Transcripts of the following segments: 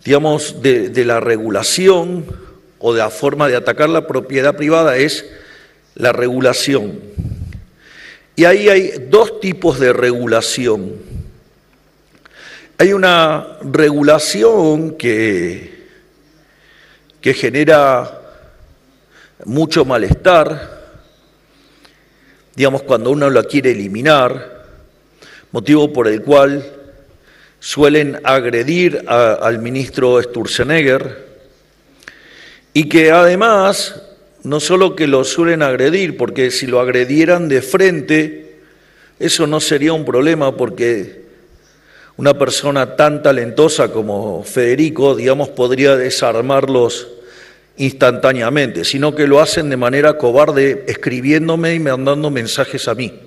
digamos, de la regulación o de la forma de atacar la propiedad privada es la regulación. Y ahí hay dos tipos de regulación. Hay una regulación que genera mucho malestar, digamos, cuando uno la quiere eliminar, motivo por el cual suelen agredir al ministro Sturzenegger, y que además, no solo que lo suelen agredir, porque si lo agredieran de frente, eso no sería un problema, porque una persona tan talentosa como Federico, digamos, podría desarmarlos instantáneamente, sino que lo hacen de manera cobarde, escribiéndome y mandando mensajes a mí.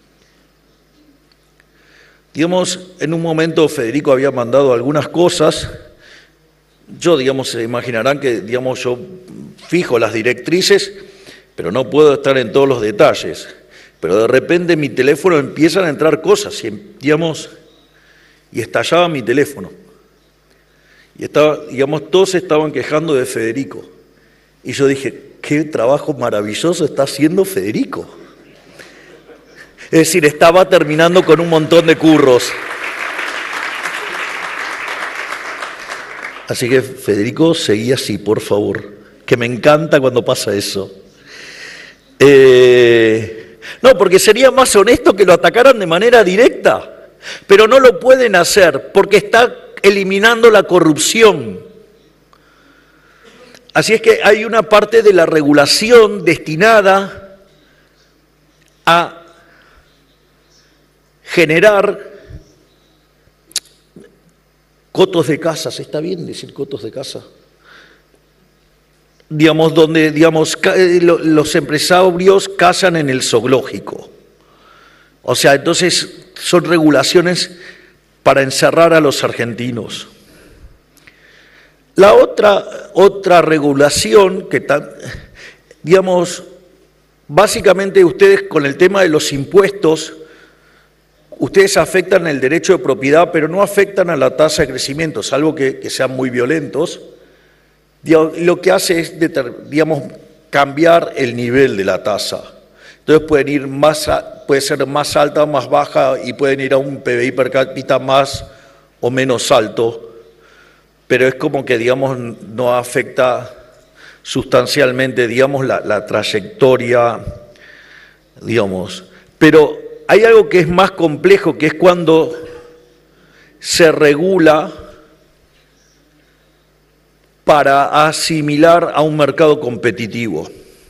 Digamos, en un momento Federico había mandado algunas cosas. Yo, digamos, se imaginarán que, digamos, yo fijo las directrices, pero no puedo estar en todos los detalles. Pero de repente en mi teléfono empiezan a entrar cosas, y, digamos, y estallaba mi teléfono. Y estaba, digamos, todos estaban quejando de Federico. Y yo dije, qué trabajo maravilloso está haciendo Federico. Es decir, estaba terminando con un montón de curros. Así que, Federico, seguí así, por favor, que me encanta cuando pasa eso. No, porque sería más honesto que lo atacaran de manera directa, pero no lo pueden hacer porque está eliminando la corrupción. Así es que hay una parte de la regulación destinada a generar cotos de casas, ¿está bien decir cotos de casa? Digamos, donde, digamos, los empresarios casan en el zoológico. O sea, entonces son regulaciones para encerrar a los argentinos. La otra regulación que, digamos, básicamente ustedes con el tema de los impuestos, ustedes afectan el derecho de propiedad, pero no afectan a la tasa de crecimiento, salvo que sean muy violentos. Lo que hace es, digamos, cambiar el nivel de la tasa. Entonces puede ser más alta o más baja y pueden ir a un PBI per cápita más o menos alto, pero es como que, digamos, no afecta sustancialmente, digamos, la trayectoria, digamos. Pero hay algo que es más complejo, que es cuando se regula para asimilar a un mercado competitivo.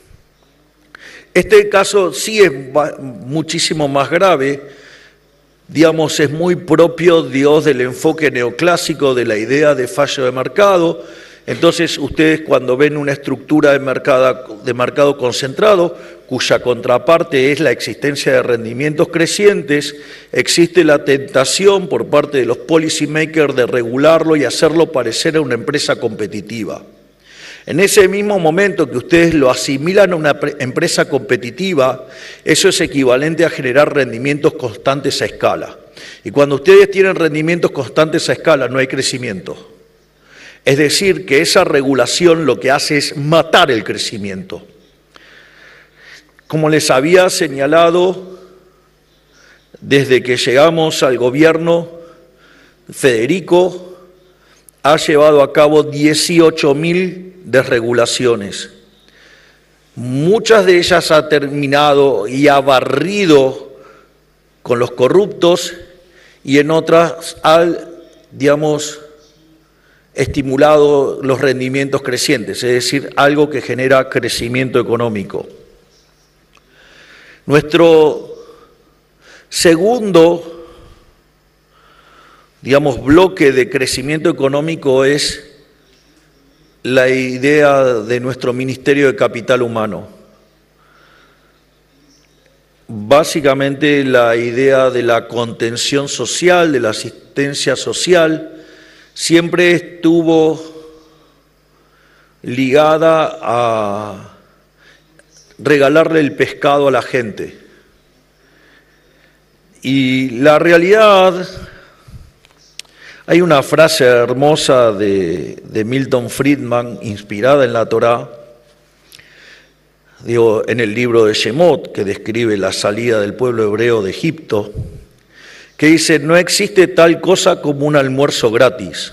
Este caso sí es muchísimo más grave, digamos, es muy propio, Dios, del enfoque neoclásico de la idea de fallo de mercado. Entonces, ustedes cuando ven una estructura de mercado concentrado, cuya contraparte es la existencia de rendimientos crecientes, existe la tentación por parte de los policymakers de regularlo y hacerlo parecer a una empresa competitiva. En ese mismo momento que ustedes lo asimilan a una empresa competitiva, eso es equivalente a generar rendimientos constantes a escala. Y cuando ustedes tienen rendimientos constantes a escala, no hay crecimiento. Es decir, que esa regulación lo que hace es matar el crecimiento. Como les había señalado, desde que llegamos al gobierno, Federico ha llevado a cabo 18.000 desregulaciones. Muchas de ellas ha terminado y ha barrido con los corruptos y en otras ha, digamos, estimulado los rendimientos crecientes, es decir, algo que genera crecimiento económico. Nuestro segundo, digamos, bloque de crecimiento económico es la idea de nuestro Ministerio de Capital Humano. Básicamente la idea de la contención social, de la asistencia social, siempre estuvo ligada a regalarle el pescado a la gente. Y la realidad, Hay una frase hermosa de Milton Friedman, inspirada en la Torá, en el libro de Shemot, que describe la salida del pueblo hebreo de Egipto, que dice: no existe tal cosa como un almuerzo gratis.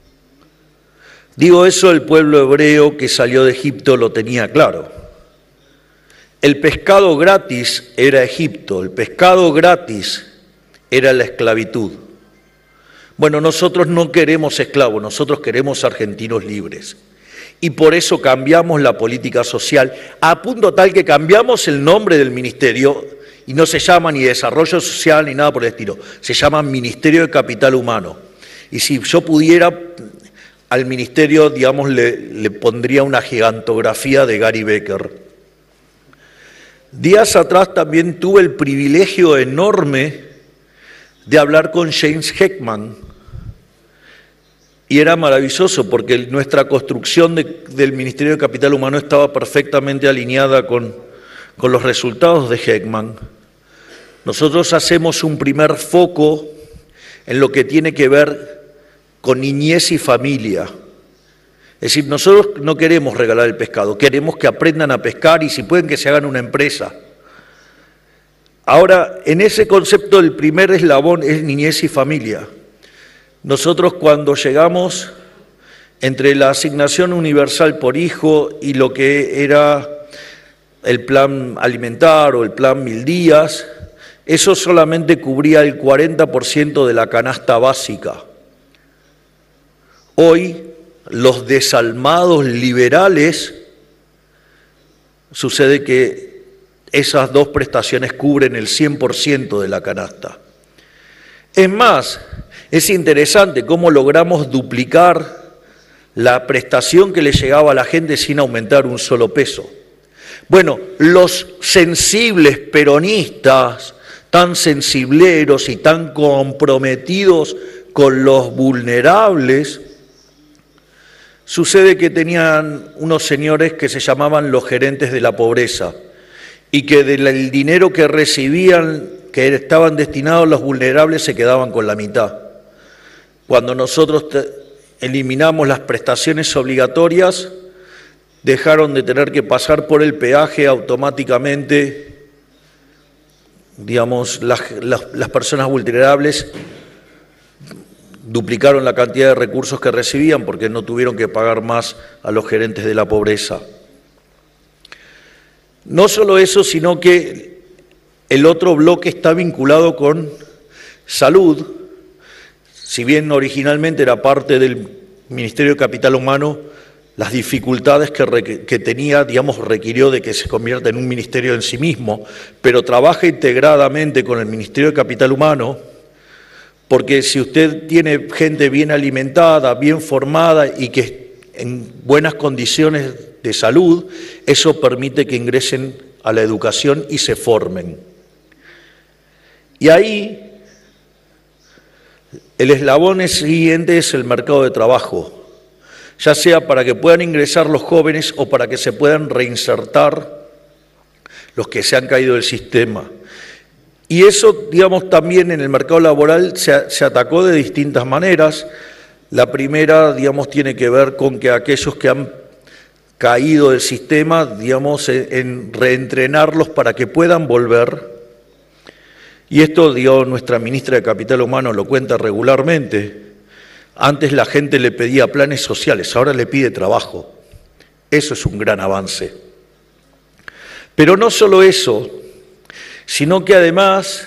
Digo eso, el pueblo hebreo que salió de Egipto lo tenía claro. El pescado gratis era Egipto, el pescado gratis era la esclavitud. Bueno, nosotros no queremos esclavos, nosotros queremos argentinos libres. Y por eso cambiamos la política social, a punto tal que cambiamos el nombre del ministerio, y no se llama ni Desarrollo Social ni nada por el estilo, se llama Ministerio de Capital Humano. Y si yo pudiera, al ministerio, digamos, le pondría una gigantografía de Gary Becker. Días atrás también tuve el privilegio enorme de hablar con James Heckman, y era maravilloso porque nuestra construcción del Ministerio de Capital Humano estaba perfectamente alineada con los resultados de Heckman. Nosotros hacemos un primer foco en lo que tiene que ver con niñez y familia. Es decir, nosotros no queremos regalar el pescado, queremos que aprendan a pescar y si pueden que se hagan una empresa. Ahora, en ese concepto el primer eslabón es niñez y familia. Nosotros cuando llegamos entre la asignación universal por hijo y lo que era el plan alimentar o el plan 1000 días, eso solamente cubría el 40% de la canasta básica. Hoy, los desalmados liberales, sucede que esas dos prestaciones cubren el 100% de la canasta. Es más, es interesante cómo logramos duplicar la prestación que le llegaba a la gente sin aumentar un solo peso. Bueno, los sensibles peronistas, tan sensibleros y tan comprometidos con los vulnerables, sucede que tenían unos señores que se llamaban los gerentes de la pobreza y que del dinero que recibían, que estaban destinados a los vulnerables, se quedaban con la mitad. Cuando nosotros eliminamos las prestaciones obligatorias, dejaron de tener que pasar por el peaje automáticamente, digamos, las personas vulnerables duplicaron la cantidad de recursos que recibían porque no tuvieron que pagar más a los gerentes de la pobreza. No solo eso, sino que el otro bloque está vinculado con salud. Si bien originalmente era parte del Ministerio de Capital Humano, las dificultades que tenía, digamos, requirió de que se convierta en un ministerio en sí mismo, pero trabaja integradamente con el Ministerio de Capital Humano, porque si usted tiene gente bien alimentada, bien formada y que en buenas condiciones de salud, eso permite que ingresen a la educación y se formen. Y ahí el eslabón siguiente es el mercado de trabajo, ya sea para que puedan ingresar los jóvenes o para que se puedan reinsertar los que se han caído del sistema. Y eso, digamos, también en el mercado laboral se atacó de distintas maneras. La primera, digamos, tiene que ver con que aquellos que han caído del sistema, digamos, en reentrenarlos para que puedan volver. Y esto, digamos, nuestra ministra de Capital Humano lo cuenta regularmente. Antes la gente le pedía planes sociales, ahora le pide trabajo. Eso es un gran avance. Pero no solo eso, sino que además,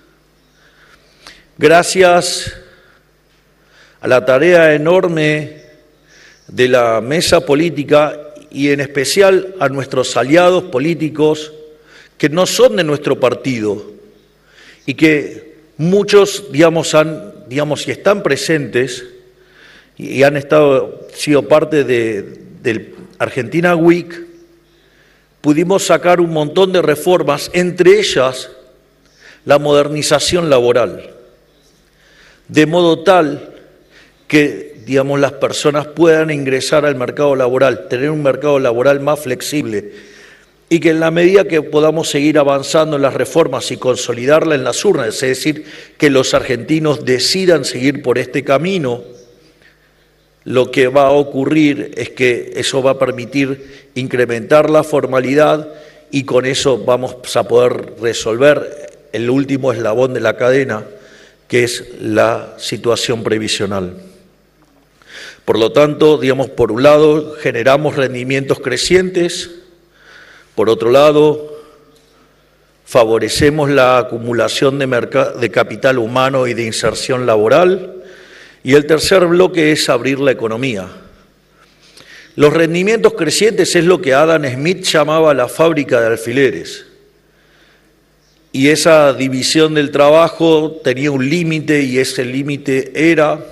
gracias a la tarea enorme de la mesa política y en especial a nuestros aliados políticos que no son de nuestro partido y que muchos, digamos, y están presentes y han sido parte del Argentina Week, pudimos sacar un montón de reformas, entre ellas la modernización laboral, de modo tal que, digamos, las personas puedan ingresar al mercado laboral, tener un mercado laboral más flexible. y que en la medida que podamos seguir avanzando en las reformas y consolidarla en las urnas, es decir, que los argentinos decidan seguir por este camino, lo que va a ocurrir es que eso va a permitir incrementar la formalidad y con eso vamos a poder resolver el último eslabón de la cadena, que es la situación previsional. Por lo tanto, digamos, por un lado generamos rendimientos crecientes, por otro lado favorecemos la acumulación de capital humano y de inserción laboral, y el tercer bloque es abrir la economía. Los rendimientos crecientes es lo que Adam Smith llamaba la fábrica de alfileres. Y esa división del trabajo tenía un límite, y ese límite era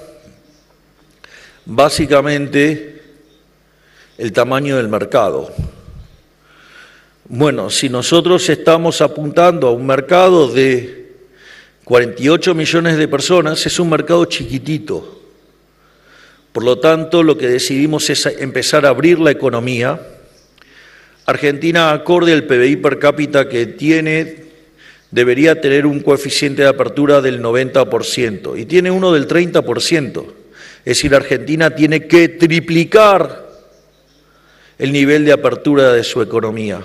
básicamente el tamaño del mercado. Bueno, si nosotros estamos apuntando a un mercado de 48 millones de personas, es un mercado chiquitito. Por lo tanto, lo que decidimos es empezar a abrir la economía. Argentina, acorde al PBI per cápita que tiene, debería tener un coeficiente de apertura del 90% y tiene uno del 30%. Es decir, Argentina tiene que triplicar el nivel de apertura de su economía.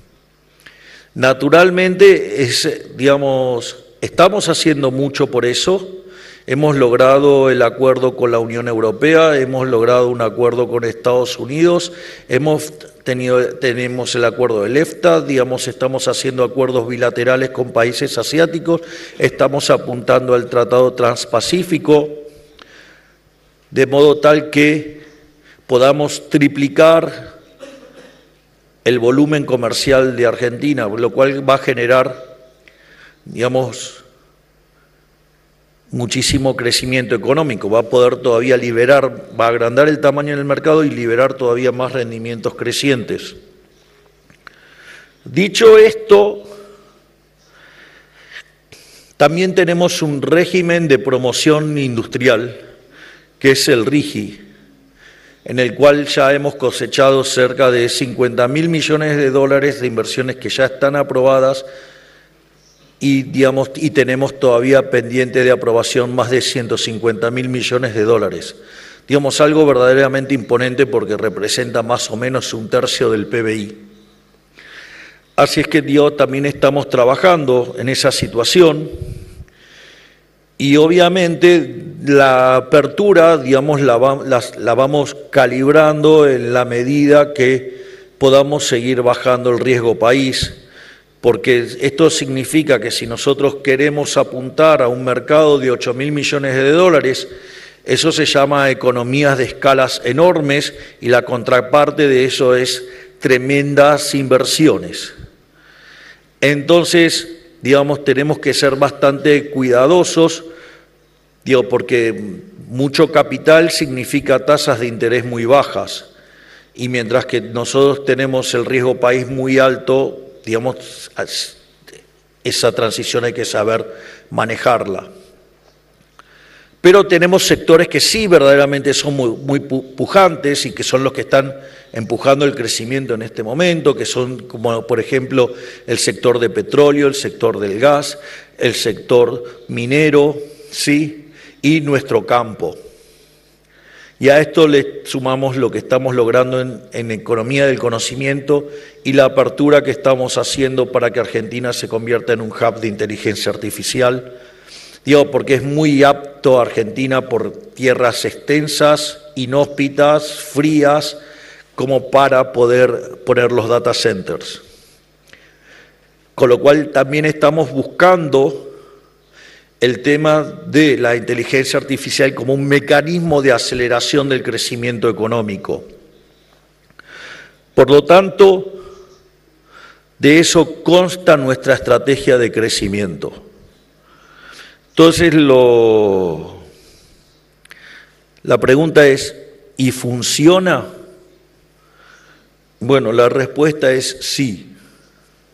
Naturalmente, estamos haciendo mucho por eso. Hemos logrado el acuerdo con la Unión Europea, hemos logrado un acuerdo con Estados Unidos, tenemos el acuerdo del EFTA, estamos haciendo acuerdos bilaterales con países asiáticos, estamos apuntando al Tratado Transpacífico, de modo tal que podamos triplicar el volumen comercial de Argentina, lo cual va a generar, muchísimo crecimiento económico, va a poder todavía liberar, va a agrandar el tamaño del mercado y liberar todavía más rendimientos crecientes. Dicho esto, también tenemos un régimen de promoción industrial, que es el RIGI, en el cual ya hemos cosechado cerca de 50.000 millones de dólares de inversiones que ya están aprobadas y tenemos todavía pendiente de aprobación más de 150.000 millones de dólares. Algo verdaderamente imponente porque representa más o menos un tercio del PBI. Así es que también estamos trabajando en esa situación y obviamente la apertura, la vamos calibrando en la medida que podamos seguir bajando el riesgo país, porque esto significa que si nosotros queremos apuntar a un mercado de 8.000 millones de dólares, eso se llama economías de escalas enormes y la contraparte de eso es tremendas inversiones. Entonces, tenemos que ser bastante cuidadosos, porque mucho capital significa tasas de interés muy bajas y mientras que nosotros tenemos el riesgo país muy alto, esa transición hay que saber manejarla. Pero tenemos sectores que sí verdaderamente son muy pujantes y que son los que están empujando el crecimiento en este momento, que son como por ejemplo el sector de petróleo, el sector del gas, el sector minero, ¿sí? Y nuestro campo. Y a esto le sumamos lo que estamos logrando en economía del conocimiento y la apertura que estamos haciendo para que Argentina se convierta en un hub de inteligencia artificial. Porque es muy apto Argentina por tierras extensas, inhóspitas, frías, como para poder poner los data centers. Con lo cual también estamos buscando el tema de la inteligencia artificial como un mecanismo de aceleración del crecimiento económico. Por lo tanto, de eso consta nuestra estrategia de crecimiento. Entonces, la pregunta es, ¿y funciona? Bueno, la respuesta es sí.